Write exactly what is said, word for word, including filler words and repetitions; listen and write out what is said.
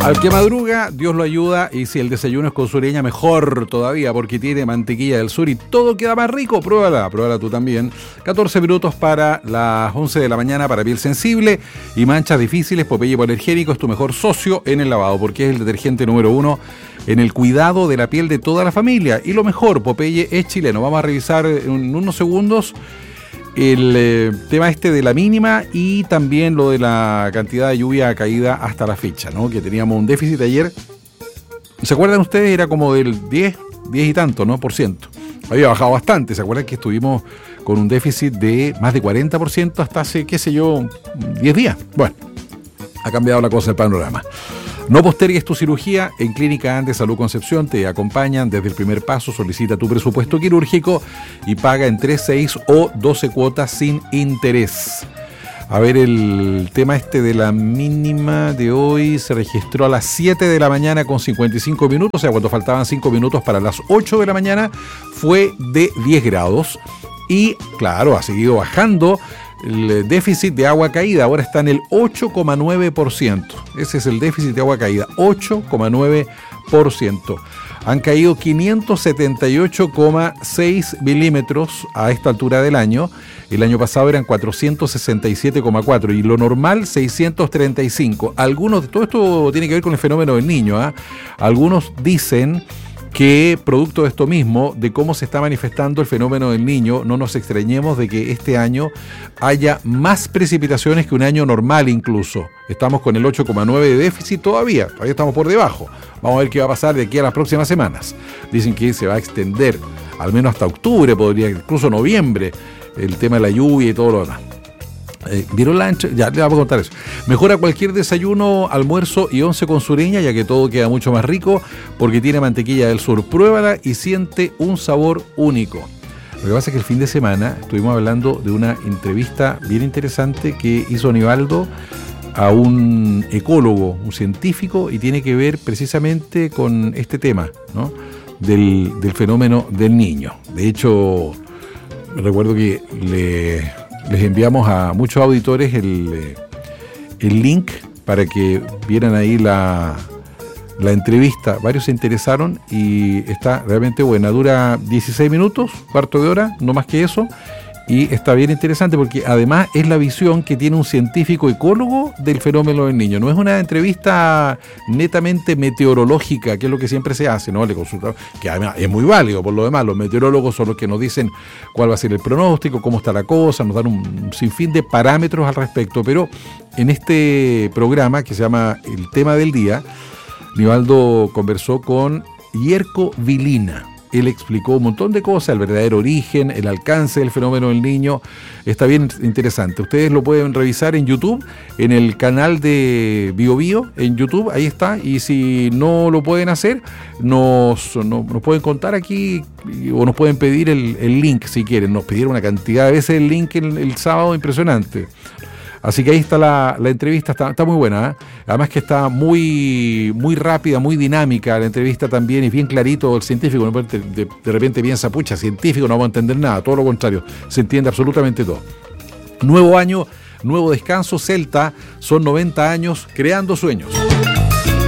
Al que madruga, Dios lo ayuda, y si el desayuno es con sureña, mejor todavía, porque tiene mantequilla del sur y todo queda más rico. Pruébala, pruébala tú también. catorce minutos para las once de la mañana para piel sensible y manchas difíciles. Popeye Hipoalergénico es tu mejor socio en el lavado, porque es el detergente número uno en el cuidado de la piel de toda la familia. Y lo mejor, Popeye es chileno. Vamos a revisar en unos segundos el eh, tema este de la mínima y también lo de la cantidad de lluvia caída hasta la fecha, ¿no? Que teníamos un déficit ayer. ¿Se acuerdan ustedes? Era como del diez, diez y tanto, ¿no? Por ciento. Había bajado bastante. ¿Se acuerdan que estuvimos con un déficit de más de cuarenta por ciento hasta hace, qué sé yo, diez días? Bueno, ha cambiado la cosa, el panorama. No postergues tu cirugía. En Clínica Andes Salud Concepción te acompañan desde el primer paso. Solicita tu presupuesto quirúrgico y paga en tres, seis o doce cuotas sin interés. A ver, el tema este de la mínima de hoy se registró a las siete de la mañana con cincuenta y cinco minutos, o sea, cuando faltaban cinco minutos para las ocho de la mañana, fue de diez grados. Y, claro, ha seguido bajando el déficit de agua caída, ahora está en el ocho coma nueve por ciento. Ese es el déficit de agua caída, ocho coma nueve por ciento. Han caído quinientos setenta y ocho coma seis milímetros a esta altura del año. El año pasado eran cuatrocientos sesenta y siete coma cuatro y lo normal seiscientos treinta y cinco. Algunos, todo esto tiene que ver con el fenómeno del Niño, ¿eh? Algunos dicen que producto de esto mismo, de cómo se está manifestando el fenómeno del Niño, no nos extrañemos de que este año haya más precipitaciones que un año normal incluso. Estamos con el ocho coma nueve de déficit todavía, todavía estamos por debajo. Vamos a ver qué va a pasar de aquí a las próximas semanas. Dicen que se va a extender, al menos hasta octubre, podría, incluso noviembre, el tema de la lluvia y todo lo demás. Eh, ¿Vieron la entre... Ya le vamos a contar eso. Mejora cualquier desayuno, almuerzo y once con sureña, ya que todo queda mucho más rico porque tiene mantequilla del sur. Pruébala y siente un sabor único. Lo que pasa es que el fin de semana estuvimos hablando de una entrevista bien interesante que hizo Nivaldo a un ecólogo, un científico, y tiene que ver precisamente con este tema, ¿no? del, del fenómeno del Niño. De hecho, recuerdo que le... les enviamos a muchos auditores el, el link para que vieran ahí la, la entrevista. Varios se interesaron y está realmente buena. Dura dieciséis minutos, cuarto de hora, no más que eso. Y está bien interesante porque además es la visión que tiene un científico ecólogo del fenómeno del Niño. No es una entrevista netamente meteorológica, que es lo que siempre se hace, ¿no? Le consulta, que además es muy válido por lo demás. Los meteorólogos son los que nos dicen cuál va a ser el pronóstico, cómo está la cosa, nos dan un sinfín de parámetros al respecto. Pero en este programa que se llama El Tema del Día, Nivaldo conversó con Yerko Vilina. Él explicó un montón de cosas, el verdadero origen, el alcance del fenómeno del Niño. Está bien interesante. Ustedes lo pueden revisar en YouTube, en el canal de Bio Bio, en YouTube, ahí está. Y si no lo pueden hacer, nos, nos, nos pueden contar aquí o nos pueden pedir el, el link si quieren. Nos pidieron una cantidad de veces el link el, el sábado impresionante. Así que ahí está la, la entrevista, está, está muy buena, ¿eh? Además que está muy, muy rápida, muy dinámica la entrevista también, y bien clarito el científico. De, de, de repente piensa, pucha, científico, no vamos a entender nada, todo lo contrario, se entiende absolutamente todo. Nuevo año, nuevo descanso, Celta, son noventa años creando sueños.